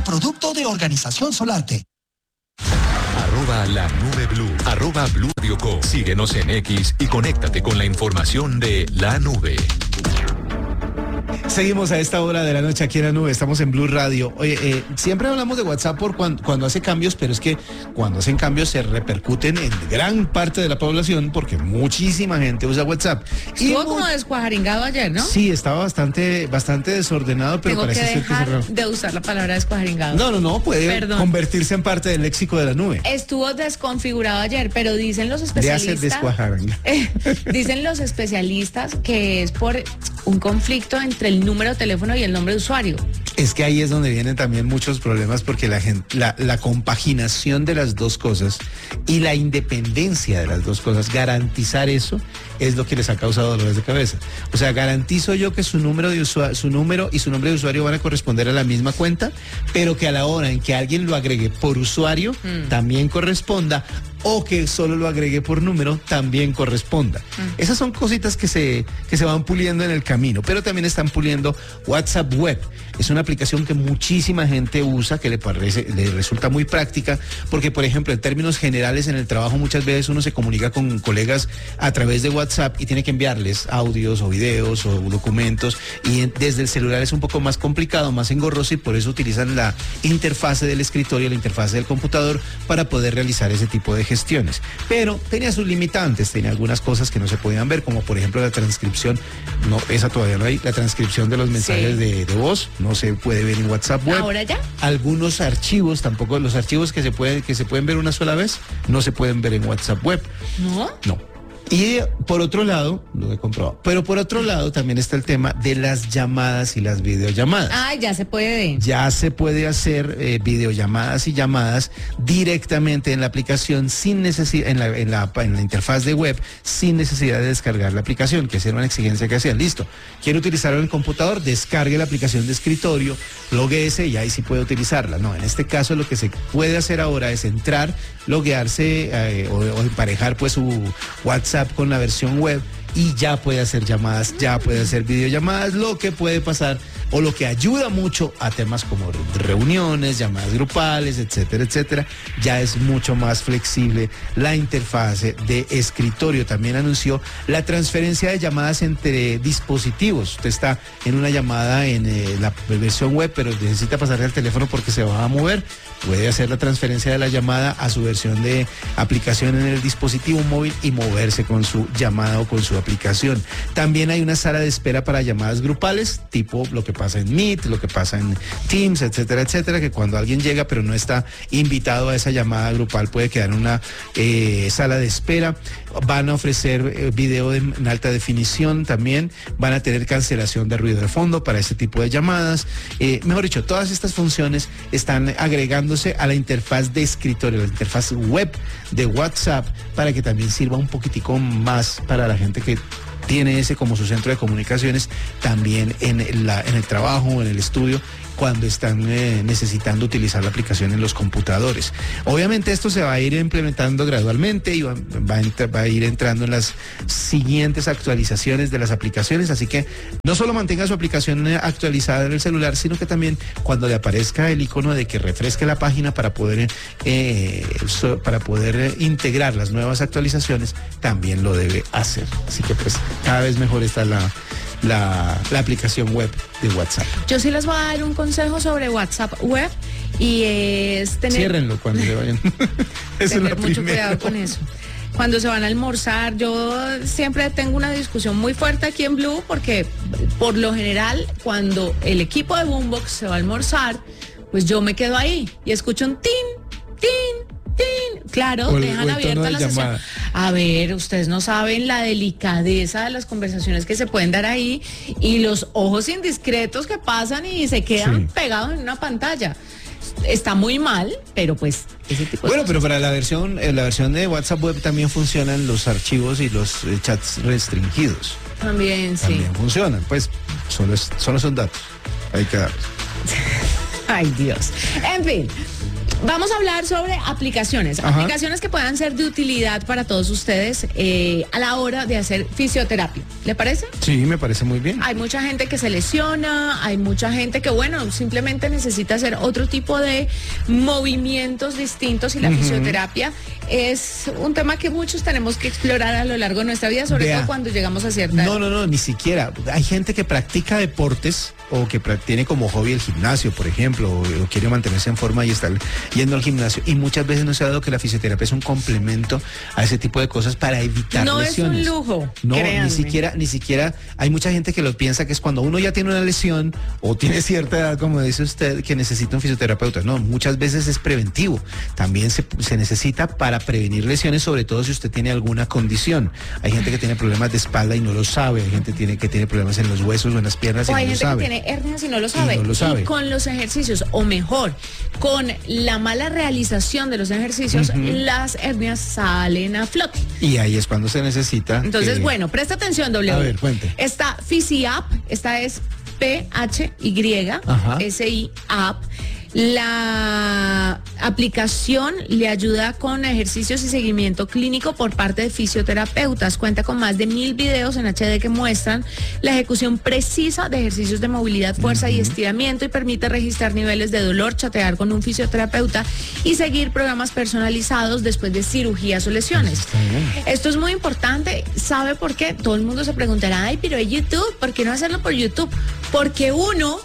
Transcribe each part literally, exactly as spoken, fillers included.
producto de Organización Solarte. Arroba la nube blue, arroba Blue Radio Co. Síguenos en X y conéctate con la información de la nube. Seguimos a esta hora de la noche aquí en la nube, estamos en Blue Radio. Oye, eh, siempre hablamos de WhatsApp por cuando, cuando hace cambios, pero es que cuando hacen cambios se repercuten en gran parte de la población porque muchísima gente usa WhatsApp. Estuvo como descuajaringado ayer, ¿no? Sí, estaba bastante, bastante desordenado, pero Tengo parece que ser que dejar cerrado. de usar la palabra descuajaringado. No, no, no, puede Perdón. convertirse en parte del léxico de la nube. Estuvo desconfigurado ayer, pero dicen los De hacer especialistas. descuajarangado. Eh, dicen los especialistas que es por un conflicto entre el número de teléfono y el nombre de usuario. Es que ahí es donde vienen también muchos problemas porque la gente, la, la compaginación de las dos cosas y la independencia de las dos cosas, garantizar eso es lo que les ha causado dolores de cabeza. O sea, garantizo yo que su número de usuario, su número y su nombre de usuario van a corresponder a la misma cuenta, pero que a la hora en que alguien lo agregue por usuario mm. también corresponda, o que solo lo agregue por número también corresponda. Mm. Esas son cositas que se, que se van puliendo en el camino, pero también están puliendo WhatsApp Web. Es una aplicación que muchísima gente usa, que le parece, le resulta muy práctica, porque por ejemplo, en términos generales en el trabajo muchas veces uno se comunica con colegas a través de WhatsApp y tiene que enviarles audios o videos o documentos, y desde el celular es un poco más complicado, más engorroso, y por eso utilizan la interfase del escritorio, la interfase del computador para poder realizar ese tipo de gestiones. Pero tenía sus limitantes, tenía algunas cosas que no se podían ver, como por ejemplo la transcripción, no, esa todavía no hay, la transcripción de los mensajes sí. de, de voz, no se puede ver en WhatsApp Web. ¿Ahora ya? Algunos archivos, tampoco, los archivos que se pueden, que se pueden ver una sola vez, no se pueden ver en WhatsApp Web. ¿No? No. Y por otro lado, lo he comprobado, pero por otro lado también está el tema de las llamadas y las videollamadas. Ay, ya se puede. Ya se puede hacer eh, videollamadas y llamadas directamente en la aplicación sin necesidad, en la, en la, en la interfaz de web, sin necesidad de descargar la aplicación, que esa era una exigencia que hacían. Listo, quiero utilizarlo en el computador, descargue la aplicación de escritorio, logueese y ahí sí puede utilizarla. No, en este caso lo que se puede hacer ahora es entrar, loguearse eh, o, o emparejar pues su WhatsApp con la versión web y ya puede hacer llamadas, ya puede hacer videollamadas, lo que puede pasar o lo que ayuda mucho a temas como reuniones, llamadas grupales, etcétera, etcétera. Ya es mucho más flexible la interfase de escritorio. También anunció la transferencia de llamadas entre dispositivos. Usted está en una llamada en eh, la versión web, pero necesita pasarle al teléfono porque se va a mover. Puede hacer la transferencia de la llamada a su versión de aplicación en el dispositivo móvil y moverse con su llamada o con su aplicación. También hay una sala de espera para llamadas grupales, tipo lo que pasa en Meet, lo que pasa en Teams, etcétera, etcétera, que cuando alguien llega pero no está invitado a esa llamada grupal puede quedar en una eh, sala de espera. Van a ofrecer eh, video de, en alta definición también, van a tener cancelación de ruido de fondo para ese tipo de llamadas. Eh, mejor dicho, todas estas funciones están agregándose a la interfaz de escritorio, la interfaz web de WhatsApp, para que también sirva un poquitico más para la gente que tiene ese como su centro de comunicaciones también en, la, en el trabajo, en el estudio, cuando están eh, necesitando utilizar la aplicación en los computadores. Obviamente esto se va a ir implementando gradualmente y va, va, a, entrar, va a ir entrando en las siguientes actualizaciones de las aplicaciones, así que no solo mantenga su aplicación actualizada en el celular, sino que también cuando le aparezca el icono de que refresque la página para poder, eh, so, para poder integrar las nuevas actualizaciones, también lo debe hacer. Así que pues cada vez mejor está la... La, la aplicación web de WhatsApp. Yo sí les voy a dar un consejo sobre WhatsApp web y es tener... Ciérrenlo cuando se vayan. Eso tener es mucho primero. cuidado con eso. Cuando se van a almorzar, yo siempre tengo una discusión muy fuerte aquí en Blue porque por lo general cuando el equipo de Boombox se va a almorzar, pues yo me quedo ahí y escucho un tin, tin, tin. Claro, O el- dejan o el tono abierta de la sesión. llamada. A ver, ustedes no saben la delicadeza de las conversaciones que se pueden dar ahí y los ojos indiscretos que pasan y se quedan Sí. pegados en una pantalla. Está muy mal, pero pues ese tipo de Bueno, cosas. pero para la versión, en la versión de WhatsApp web también funcionan los archivos y los eh, chats restringidos. También, sí. También funcionan. Pues solo, es- solo son datos. Hay que darlos. Ay, Dios. En fin, Vamos a hablar sobre aplicaciones, Ajá. aplicaciones que puedan ser de utilidad para todos ustedes eh, a la hora de hacer fisioterapia. ¿Le parece? Sí, me parece muy bien. Hay mucha gente que se lesiona, hay mucha gente que, bueno, simplemente necesita hacer otro tipo de movimientos distintos y la uh-huh. fisioterapia es un tema que muchos tenemos que explorar a lo largo de nuestra vida, sobre Vea. todo cuando llegamos a cierta edad. No, no, no, ni siquiera. Hay gente que practica deportes o que tiene como hobby el gimnasio, por ejemplo, o, o quiere mantenerse en forma y estar yendo al gimnasio. Y muchas veces no se ha dado que la fisioterapia es un complemento a ese tipo de cosas para evitar no lesiones. No es un lujo, No, créanme. ni siquiera, ni siquiera, hay mucha gente que lo piensa que es cuando uno ya tiene una lesión o tiene cierta edad, como dice usted, que necesita un fisioterapeuta. No, muchas veces es preventivo. También se, se necesita para prevenir lesiones, sobre todo si usted tiene alguna condición. Hay gente que tiene problemas de espalda y no lo sabe. Hay gente que tiene, que tiene problemas en los huesos o en las piernas y o hay no lo gente sabe. que tiene hernias y no lo sabe. Y no lo sabe. Y con los ejercicios, o mejor, con la mala realización de los ejercicios, uh-huh. las hernias salen a flote. Y ahí es cuando se necesita. Entonces, que... bueno, presta atención, W. A ver, cuente. Está PhysiApp, esta es P H Y S I App. La aplicación le ayuda con ejercicios y seguimiento clínico por parte de fisioterapeutas. Cuenta con más de mil videos en H D que muestran la ejecución precisa de ejercicios de movilidad, fuerza uh-huh. y estiramiento, y permite registrar niveles de dolor, chatear con un fisioterapeuta y seguir programas personalizados después de cirugías o lesiones. Esto es muy importante. ¿Sabe por qué? Todo el mundo se preguntará, ay, pero en YouTube, ¿por qué no hacerlo por YouTube? Porque uno...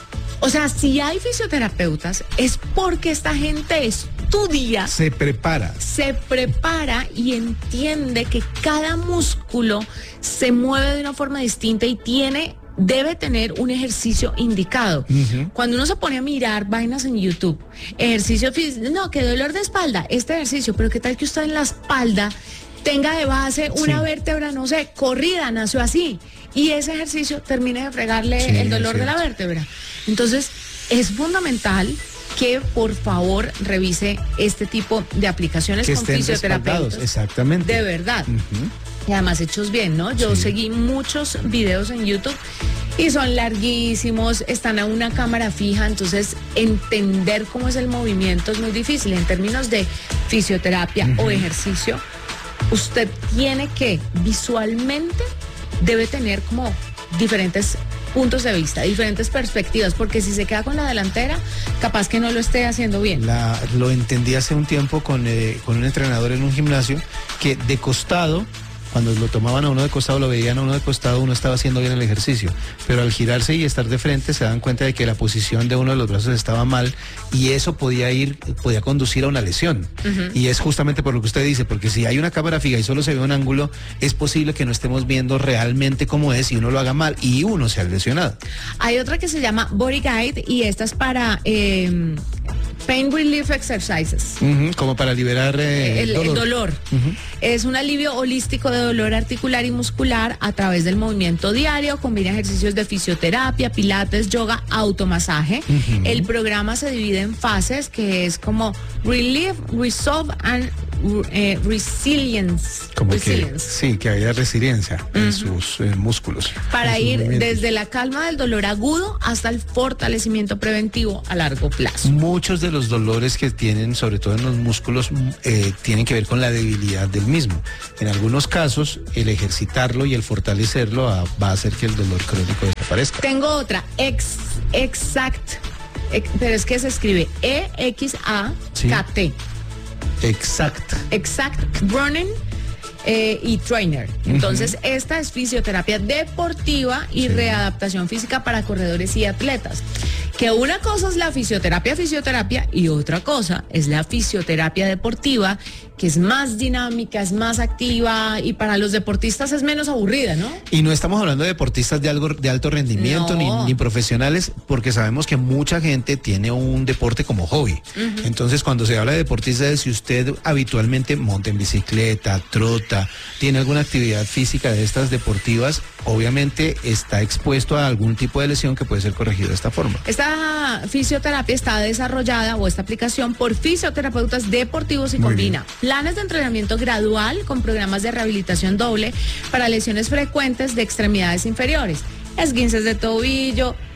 O sea, si hay fisioterapeutas, es porque esta gente estudia. Se prepara. Se prepara y entiende que cada músculo se mueve de una forma distinta y tiene, debe tener un ejercicio indicado. Uh-huh. Cuando uno se pone a mirar vainas en YouTube, ejercicio físico, no, que dolor de espalda, este ejercicio, pero qué tal que usted en la espalda tenga de base una sí. vértebra, no sé, corrida, nació así, y ese ejercicio termine de fregarle sí, el dolor de la vértebra. Entonces, es fundamental que por favor revise este tipo de aplicaciones que con fisioterapeutas. Exactamente. De verdad. Uh-huh. Y además hechos bien, ¿no? Yo sí. seguí muchos videos en YouTube y son larguísimos, están a una cámara fija, entonces entender cómo es el movimiento es muy difícil. En términos de fisioterapia uh-huh. o ejercicio, usted tiene que visualmente debe tener como diferentes puntos de vista, diferentes perspectivas, porque si se queda con la delantera, capaz que no lo esté haciendo bien. La, lo entendí hace un tiempo con, eh, con un entrenador en un gimnasio que de costado, cuando lo tomaban a uno de costado, lo veían a uno de costado, uno estaba haciendo bien el ejercicio, pero al girarse y estar de frente se dan cuenta de que la posición de uno de los brazos estaba mal y eso podía ir, podía conducir a una lesión. Uh-huh. Y es justamente por lo que usted dice, porque si hay una cámara fija y solo se ve un ángulo, es posible que no estemos viendo realmente cómo es y uno lo haga mal y uno se ha lesionado. Hay otra que se llama Body Guide y esta es para eh, Pain Relief Exercises. Uh-huh, como para liberar eh, el, dolor. el dolor. Uh-huh. Es un alivio holístico de dolor articular y muscular a través del movimiento diario. Combina ejercicios de fisioterapia, pilates, yoga, automasaje. Uh-huh. El programa se divide en fases, que es como Relief, Resolve and eh, Resilience. Como resilience. Que, sí, que haya resiliencia uh-huh. en sus eh, músculos. Para sus ir movimientos. Desde la calma del dolor agudo hasta el fortalecimiento preventivo a largo plazo. Muchos de los dolores que tienen, sobre todo en los músculos, eh, tienen que ver con la debilidad del mismo. En algunos casos, el ejercitarlo y el fortalecerlo a, va a hacer que el dolor crónico desaparezca. Tengo otra, ex, exact, ex, pero es que se escribe E X A K T. Sí. Exact. Exact Running eh, y Trainer. Entonces, uh-huh. esta es fisioterapia deportiva y sí. readaptación física para corredores y atletas. Que una cosa es la fisioterapia, fisioterapia, y otra cosa es la fisioterapia deportiva, que es más dinámica, es más activa y para los deportistas es menos aburrida, ¿no? Y no estamos hablando de deportistas de algo de alto rendimiento no. ni, ni profesionales, porque sabemos que mucha gente tiene un deporte como hobby. Uh-huh. Entonces, cuando se habla de deportistas, si usted habitualmente monta en bicicleta, trota, tiene alguna actividad física de estas deportivas, obviamente está expuesto a algún tipo de lesión que puede ser corregido de esta forma. Esta fisioterapia está desarrollada, o esta aplicación, por fisioterapeutas deportivos y Muy combina bien. planes de entrenamiento gradual con programas de rehabilitación doble para lesiones frecuentes de extremidades inferiores, esguinces de tobillo,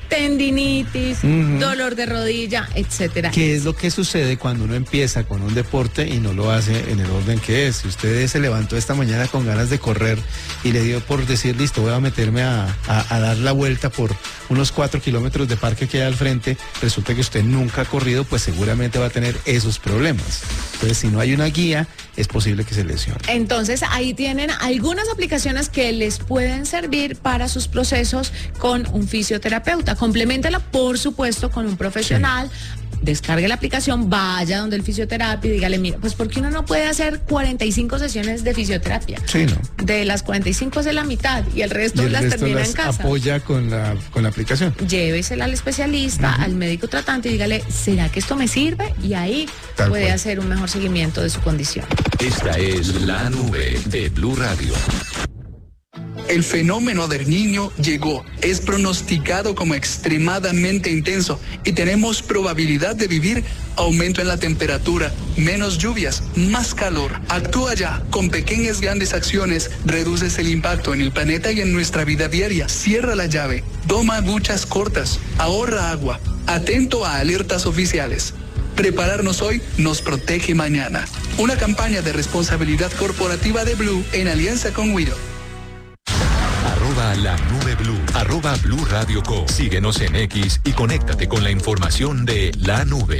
tendinitis, Ujú. dolor de rodilla, etcétera. ¿Qué es lo que sucede cuando uno empieza con un deporte y no lo hace en el orden que es? Si usted se levantó esta mañana con ganas de correr y le dio por decir, listo, voy a meterme a, a, a dar la vuelta por unos cuatro kilómetros de parque que hay al frente, resulta que usted nunca ha corrido, pues seguramente va a tener esos problemas. Entonces, si no hay una guía, es posible que se lesione. Entonces ahí tienen algunas aplicaciones que les pueden servir para sus procesos con un fisioterapeuta. Compleméntala, por supuesto, con un profesional. Sí. Descargue la aplicación, vaya donde el fisioterapia y dígale, mira, pues ¿por qué uno no puede hacer cuarenta y cinco sesiones de fisioterapia? Sí, ¿no? De las cuarenta y cinco hace la mitad y el resto Y el las resto termina las en casa. apoya con la, con la aplicación. Llévesela al especialista, uh-huh. al médico tratante y dígale, ¿será que esto me sirve? Y ahí Tal puede cual. hacer un mejor seguimiento de su condición. Esta es La Nube de Blue Radio. El fenómeno del Niño llegó, es pronosticado como extremadamente intenso y tenemos probabilidad de vivir aumento en la temperatura, menos lluvias, más calor. Actúa ya, con pequeñas grandes acciones, reduces el impacto en el planeta y en nuestra vida diaria. Cierra la llave, toma duchas cortas, ahorra agua, atento a alertas oficiales. Prepararnos hoy nos protege mañana. Una campaña de responsabilidad corporativa de Blue en alianza con Wido. Arroba la nube Blue, arroba Blue Radio Co. Síguenos en X y conéctate con la información de la nube.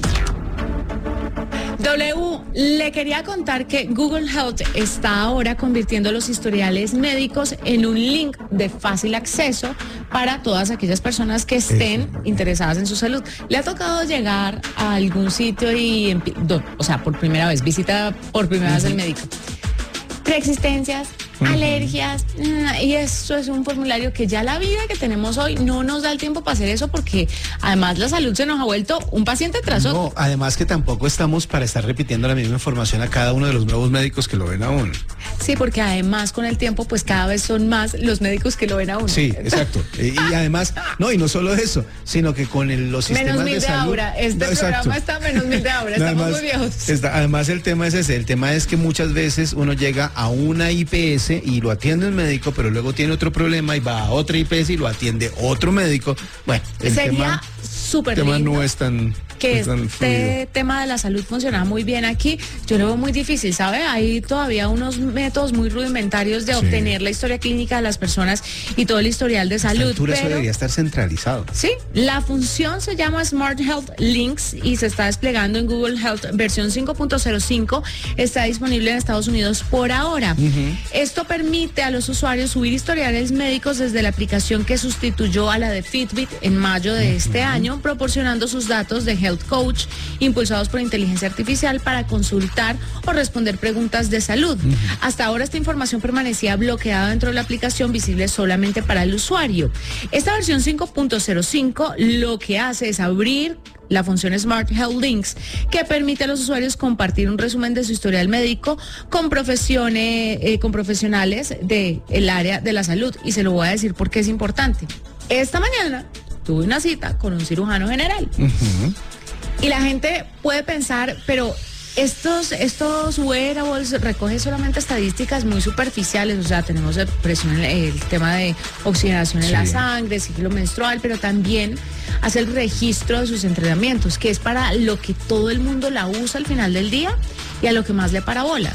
W, le quería contar que Google Health está ahora convirtiendo los historiales médicos en un link de fácil acceso para todas aquellas personas que estén Eso. interesadas en su salud. ¿Le ha tocado llegar a algún sitio y, o sea, por primera vez, visita por primera uh-huh. vez el médico? Preexistencias, uh-huh. alergias, y eso es un formulario que ya la vida que tenemos hoy no nos da el tiempo para hacer eso, porque además la salud se nos ha vuelto un paciente tras otro. No, además que tampoco estamos para estar repitiendo la misma información a cada uno de los nuevos médicos que lo ven a uno. Sí, porque además con el tiempo pues cada vez son más los médicos que lo ven a uno. Sí, exacto. Y, y además, no, y no solo eso, sino que con el, los sistemas menos mil de, de salud. Aura. Este no, programa está menos mil de Aura, estamos además, muy viejos. Está, además el tema es ese, el tema es que muchas veces uno llega a una I P S y lo atiende un médico, pero luego tiene otro problema y va a otra I P S y lo atiende otro médico. Bueno, el sería súper lindo. El tema no es tan... que este fluido. Tema de la salud funciona muy bien aquí. Yo lo veo muy difícil, ¿sabe? Hay todavía unos métodos muy rudimentarios de sí. obtener la historia clínica de las personas y todo el historial de salud. A esta altura pero, eso debería estar centralizado. Sí, la función se llama Smart Health Links y se está desplegando en Google Health versión cinco punto cero cinco. Está disponible en Estados Unidos por ahora. Uh-huh. Esto permite a los usuarios subir historiales médicos desde la aplicación que sustituyó a la de Fitbit en mayo de uh-huh. este año, proporcionando sus datos de Health Coach impulsados por inteligencia artificial para consultar o responder preguntas de salud. Uh-huh. Hasta ahora esta información permanecía bloqueada dentro de la aplicación, visible solamente para el usuario. Esta versión cinco punto cero cinco lo que hace es abrir la función Smart Health Links, que permite a los usuarios compartir un resumen de su historial médico con profesiones, eh, con profesionales del área de la salud. Y se lo voy a decir porque es importante. Esta mañana tuve una cita con un cirujano general. Uh-huh. Y la gente puede pensar, pero estos, estos wearables recogen solamente estadísticas muy superficiales, o sea, tenemos presión, el tema de oxigenación en sí. la sangre, ciclo menstrual, pero también hace el registro de sus entrenamientos, que es para lo que todo el mundo la usa al final del día y a lo que más le para bolas.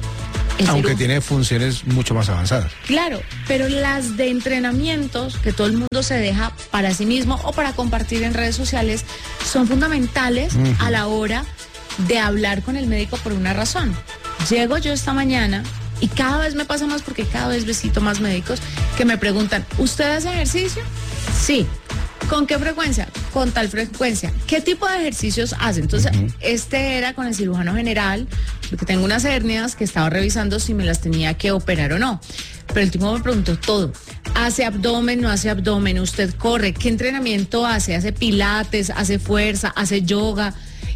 El Aunque ciru... tiene funciones mucho más avanzadas. Claro, pero las de entrenamientos que todo el mundo se deja para sí mismo o para compartir en redes sociales son fundamentales uh-huh. a la hora de hablar con el médico por una razón. Llego yo esta mañana y cada vez me pasa más porque cada vez visito más médicos que me preguntan, ¿usted hace ejercicio? Sí. ¿Con qué frecuencia? Con tal frecuencia. ¿Qué tipo de ejercicios hace? Entonces, uh-huh. este era con el cirujano general, porque tengo unas hernias que estaba revisando si me las tenía que operar o no. Pero el tipo me preguntó todo. ¿Hace abdomen, no hace abdomen? ¿Usted corre? ¿Qué entrenamiento hace? ¿Hace pilates? ¿Hace fuerza? ¿Hace yoga?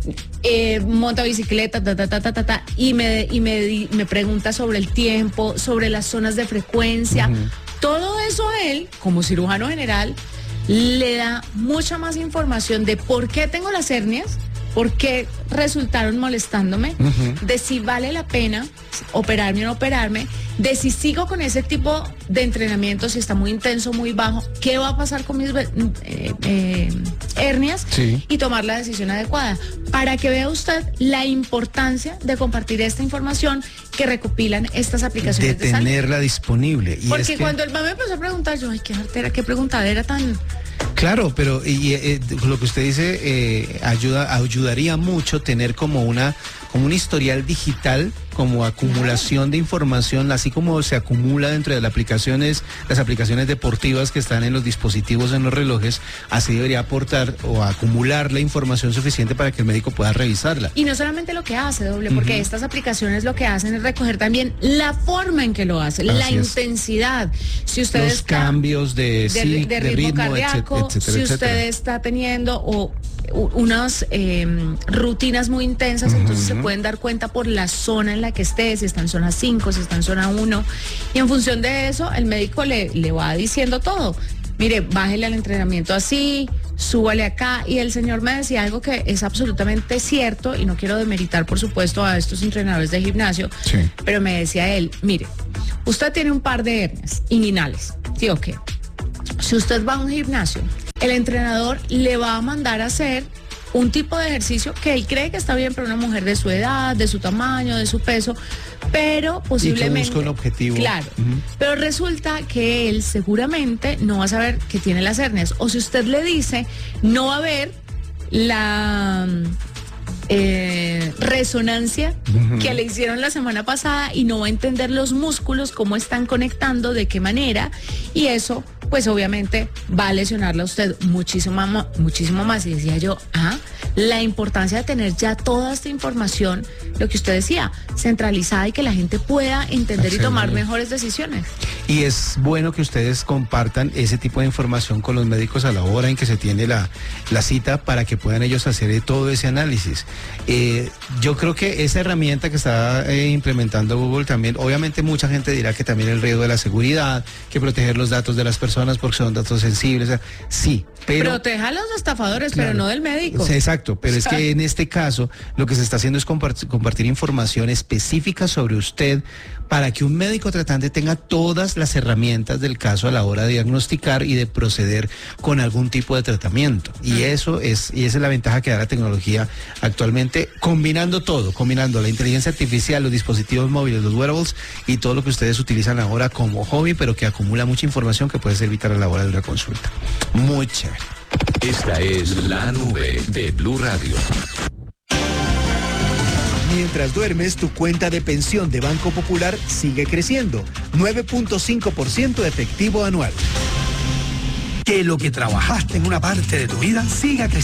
Eh, monta bicicleta, ta, ta, ta, ta, ta, ta, y me, y me, me pregunta sobre el tiempo, sobre las zonas de frecuencia. Uh-huh. Todo eso a él, como cirujano general, le da mucha más información de por qué tengo las hernias, por qué resultaron molestándome, uh-huh. de si vale la pena operarme o no operarme, de si sigo con ese tipo de entrenamiento, si está muy intenso, muy bajo, qué va a pasar con mis eh, eh, hernias, sí. y tomar la decisión adecuada, para que vea usted la importancia de compartir esta información que recopilan estas aplicaciones de, de tenerla salud. Disponible. Y Porque es que... cuando el mamá me empezó a preguntar, yo, ay, qué artera, qué preguntadera tan... Claro, pero y, eh, lo que usted dice eh, ayuda, ayudaría mucho tener como una como un historial digital, como acumulación de información, así como se acumula dentro de las aplicaciones, las aplicaciones deportivas que están en los dispositivos, en los relojes, así debería aportar o acumular la información suficiente para que el médico pueda revisarla. Y no solamente lo que hace, doble, porque uh-huh. estas aplicaciones lo que hacen es recoger también la forma en que lo hace, así la es. intensidad. Si usted los está cambios de, de, sí, de, de ritmo, ritmo, cardíaco, etcétera, si etcétera. usted está teniendo o unas eh, rutinas muy intensas, uh-huh. entonces se pueden dar cuenta por la zona en la que esté, si está en zona cinco, si está en zona uno, y en función de eso el médico le, le va diciendo todo. Mire, bájele al entrenamiento así, súbale acá, y el señor me decía algo que es absolutamente cierto, y no quiero demeritar por supuesto a estos entrenadores de gimnasio, sí. pero me decía él, mire, usted tiene un par de hernias inguinales, ¿sí o qué? Si usted va a un gimnasio, el entrenador le va a mandar a hacer un tipo de ejercicio que él cree que está bien para una mujer de su edad, de su tamaño, de su peso, pero posiblemente... Y que busca un objetivo. Claro, uh-huh. pero resulta que él seguramente no va a saber que tiene las hernias. O si usted le dice, no va a haber la... Eh, resonancia uh-huh. que le hicieron la semana pasada y no va a entender los músculos, cómo están conectando, de qué manera, y eso pues obviamente va a lesionarla a usted muchísimo, muchísimo más. Y decía yo, ah, la importancia de tener ya toda esta información, lo que usted decía, centralizada y que la gente pueda entender Excelente. y tomar mejores decisiones. Y es bueno que ustedes compartan ese tipo de información con los médicos a la hora en que se tiene la, la cita, para que puedan ellos hacer todo ese análisis. Eh, yo creo que esa herramienta que está eh, implementando Google también, obviamente mucha gente dirá que también el riesgo de la seguridad, que proteger los datos de las personas porque son datos sensibles, o sea, sí, pero... Proteja a los estafadores, claro, pero no del médico. Exacto, pero es que en este caso lo que se está haciendo es compart- compartir información específica sobre usted, para que un médico tratante tenga todas las herramientas del caso a la hora de diagnosticar y de proceder con algún tipo de tratamiento. Y mm. eso es, y esa es la ventaja que da la tecnología actualmente, combinando todo, combinando la inteligencia artificial, los dispositivos móviles, los wearables y todo lo que ustedes utilizan ahora como hobby, pero que acumula mucha información que puede ser vital a la hora de una consulta. Muy chévere. Esta es La Nube de Blue Radio. Mientras duermes, tu cuenta de pensión de Banco Popular sigue creciendo. nueve punto cinco por ciento efectivo anual. Que lo que trabajaste en una parte de tu vida siga creciendo.